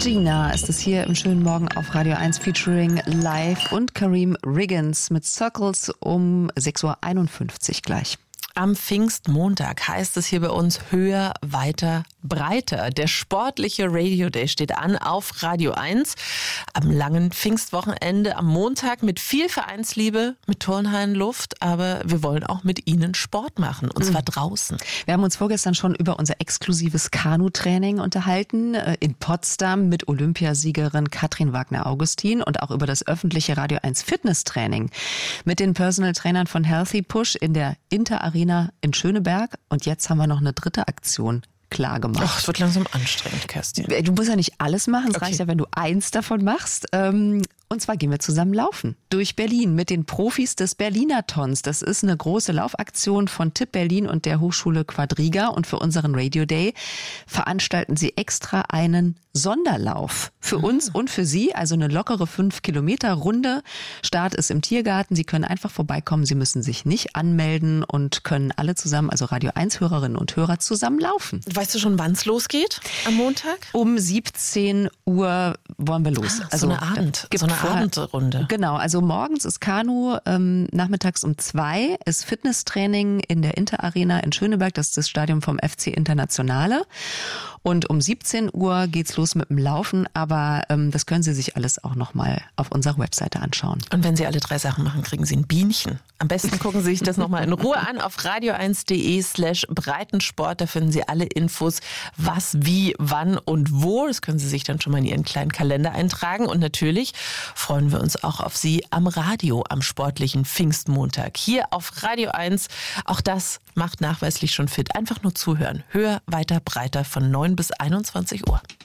Gina ist es hier im schönen Morgen auf Radio 1 featuring Live und Kareem Riggins mit Circles um 6.51 Uhr gleich. Am Pfingstmontag heißt es hier bei uns höher, weiter, breiter. Der sportliche Radio Day steht an auf Radio 1 am langen Pfingstwochenende am Montag mit viel Vereinsliebe, mit Turnhallenluft, aber wir wollen auch mit Ihnen Sport machen und zwar draußen. Wir haben uns vorgestern schon über unser exklusives Kanutraining unterhalten in Potsdam mit Olympiasiegerin Katrin Wagner-Augustin und auch über das öffentliche Radio 1 Fitnesstraining mit den Personal Trainern von Healthy Push in der Interarena in Schöneberg. Und jetzt haben wir noch eine dritte Aktion klar gemacht. Ach, es wird langsam anstrengend, Kerstin. Du musst ja nicht alles machen. Es reicht ja, wenn du eins davon machst. Und zwar gehen wir zusammen laufen durch Berlin mit den Profis des Berlinertons. Das ist eine große Laufaktion von TIP Berlin und der Hochschule Quadriga. Und für unseren Radio Day veranstalten sie extra einen Sonderlauf für uns und für Sie. Also eine lockere 5-Kilometer-Runde. Start ist im Tiergarten. Sie können einfach vorbeikommen. Sie müssen sich nicht anmelden und können alle zusammen, also Radio 1-Hörerinnen und Hörer, zusammen laufen. Weißt du schon, wann es losgeht am Montag? Um 17 Uhr wollen wir los. Also so eine Abendrunde. Genau, also morgens ist Kanu, nachmittags um 2 ist Fitnesstraining in der Interarena in Schöneberg, das ist das Stadion vom FC Internationale. Und um 17 Uhr geht's los mit dem Laufen, aber das können Sie sich alles auch nochmal auf unserer Webseite anschauen. Und wenn Sie alle 3 Sachen machen, kriegen Sie ein Bienchen. Am besten gucken Sie sich das nochmal in Ruhe an auf radio1.de/Breitensport. Da finden Sie alle Infos, was, wie, wann und wo. Das können Sie sich dann schon mal in Ihren kleinen Kalender eintragen. Und natürlich freuen wir uns auch auf Sie am Radio am sportlichen Pfingstmontag. Hier auf Radio 1. Auch das macht nachweislich schon fit. Einfach nur zuhören. Höher, weiter, breiter von 9 bis 21 Uhr.